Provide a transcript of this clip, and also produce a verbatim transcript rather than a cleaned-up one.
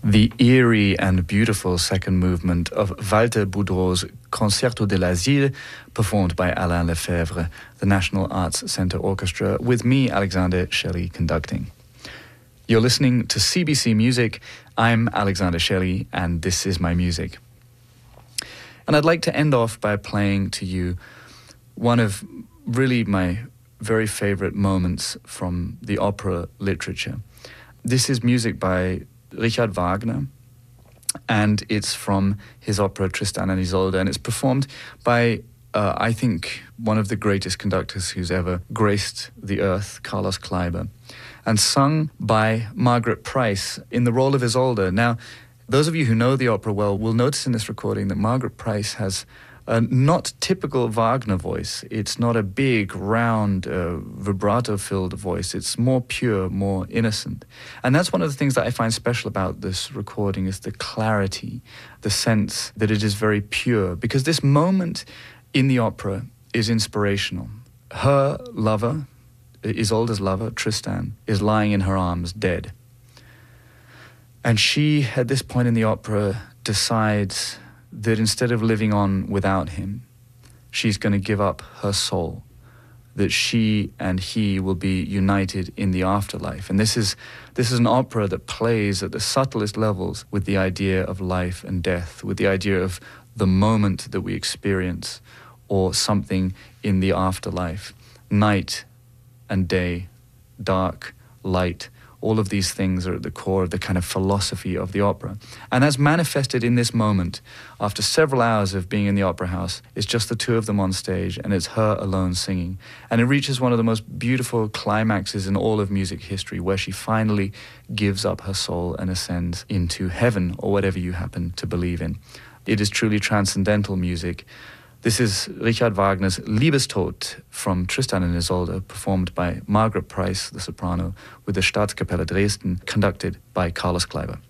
The eerie and beautiful second movement of Walter Boudreau's Concerto de l'Asile, performed by Alain Lefebvre, the National Arts Centre Orchestra, with me, Alexander Shelley, conducting. You're listening to C B C Music. I'm Alexander Shelley, and this is my music. And I'd like to end off by playing to you one of really my very favorite moments from the opera literature. This is music by Richard Wagner, and it's from his opera Tristan and Isolde, and it's performed by, uh, I think, one of the greatest conductors who's ever graced the earth, Carlos Kleiber, and sung by Margaret Price in the role of Isolde. Now, those of you who know the opera well will notice in this recording that Margaret Price has a not typical Wagner voice. It's not a big, round, uh, vibrato-filled voice. It's more pure, more innocent. And that's one of the things that I find special about this recording is the clarity, the sense that it is very pure. Because this moment in the opera is inspirational. Her lover, Isolde's lover, Tristan, is lying in her arms, dead. And she, at this point in the opera, decides that instead of living on without him, she's going to give up her soul, that she and he will be united in the afterlife. And this is this is an opera that plays at the subtlest levels with the idea of life and death, with the idea of the moment that we experience or something in the afterlife. Night and day, dark, light, all of these things are at the core of the kind of philosophy of the opera. And as manifested in this moment, after several hours of being in the opera house, it's just the two of them on stage, and it's her alone singing. And it reaches one of the most beautiful climaxes in all of music history, where she finally gives up her soul and ascends into heaven, or whatever you happen to believe in. It is truly transcendental music. This is Richard Wagner's Liebestod from Tristan and Isolde, performed by Margaret Price, the soprano, with the Staatskapelle Dresden, conducted by Carlos Kleiber.